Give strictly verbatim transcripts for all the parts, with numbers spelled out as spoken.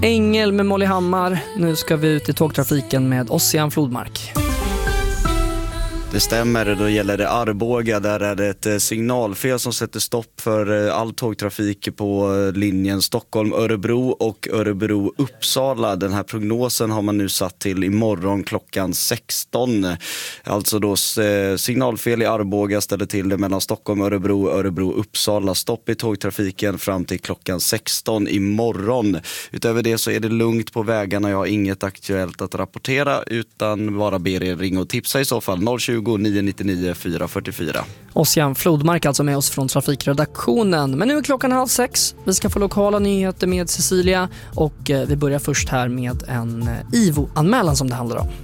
Ängel med Molly Hammar. Nu ska vi ut i tågtrafiken med Ossian Flodmark. Det stämmer, då gäller det Arboga. Där är det ett signalfel som sätter stopp för all tågtrafik på linjen Stockholm-Örebro och Örebro-Uppsala. Den här prognosen har man nu satt till imorgon klockan sexton. Alltså då signalfel i Arboga ställer till det mellan Stockholm-Örebro och Örebro-Uppsala. Stopp i tågtrafiken fram till klockan sexton imorgon. Utöver det så är det lugnt på vägarna. Jag har inget aktuellt att rapportera utan bara ber er ringa och tipsa i så fall. noll tjugo nio nittionio fyra fyrtiofyra. Ossian Flodmark alltså med oss från trafikredaktionen. Men nu är klockan halv sex. Vi ska få lokala nyheter med Cecilia och vi börjar först här med en I V O-anmälan som det handlar om.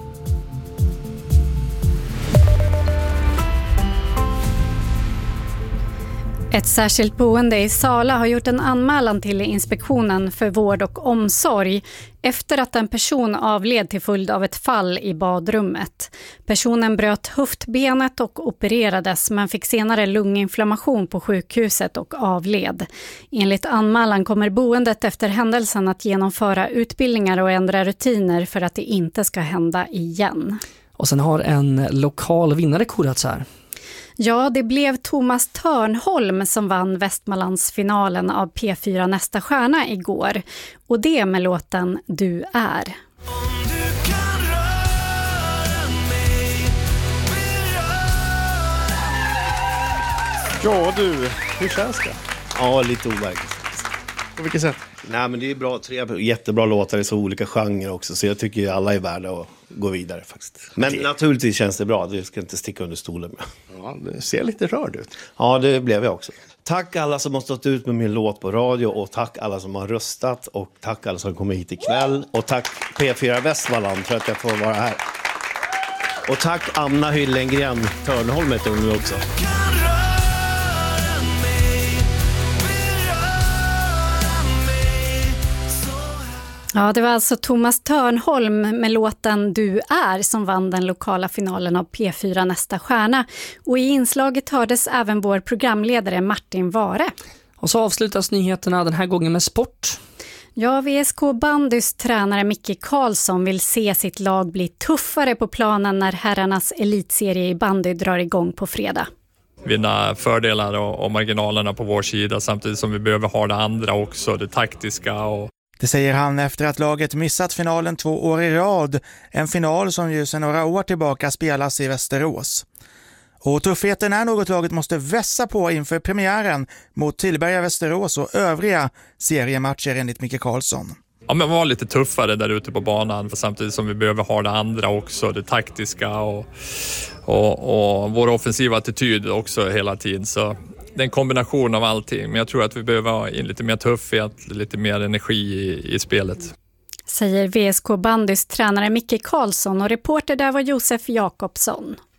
Ett särskilt boende i Sala har gjort en anmälan till Inspektionen för vård och omsorg efter att en person avled till följd av ett fall i badrummet. Personen bröt höftbenet och opererades men fick senare lunginflammation på sjukhuset och avled. Enligt anmälan kommer boendet efter händelsen att genomföra utbildningar och ändra rutiner för att det inte ska hända igen. Och sen har en lokal vinnare korats här. Ja, det blev Thomas Törnholm som vann Västmanlandsfinalen av P fyra Nästa stjärna igår. Och det med låten Du är. Ja du, hur känns det? Ja, lite overkligt. På vilket sätt? Nej, men det är bra, tre jättebra låtar i så olika genrer också. Så jag tycker alla är värda att gå vidare faktiskt. Men okay. Naturligtvis känns det bra, det ska inte sticka under stolen med. Ja, det ser lite rörd ut. Ja, det blev jag också. Tack alla som har stått ut med min låt på radio och tack alla som har röstat och tack alla som kommer hit ikväll. Och tack P fyra Västmanland för att jag får vara här. Och tack Anna Hyllengren Törnholm heter hon nu också. Ja, det var alltså Thomas Törnholm med låten Du är som vann den lokala finalen av P fyra Nästa stjärna. Och i inslaget hördes även vår programledare Martin Ware. Och så avslutas nyheterna den här gången med sport. Ja, V S K Bandys tränare Micke Karlsson vill se sitt lag bli tuffare på planen när herrarnas elitserie i bandy drar igång på fredag. Vinna fördelar och, och marginalerna på vår sida samtidigt som vi behöver ha det andra också, det taktiska och Det säger han efter att laget missat finalen två år i rad. En final som ju sedan några år tillbaka spelas i Västerås. Och tuffheten är något laget måste vässa på inför premiären mot Tillberga Västerås och övriga seriematcher enligt Micke Karlsson. Ja, men var lite tuffare där ute på banan för samtidigt som vi behöver ha det andra också, det taktiska och, och, och vår offensiva attityd också hela tiden. Så det är en kombination av allting, men jag tror att vi behöver ha in lite mer tuffhet, lite mer energi i, i spelet. Säger V S K Bandys tränare Micke Karlsson och reporter där var Josef Jakobsson.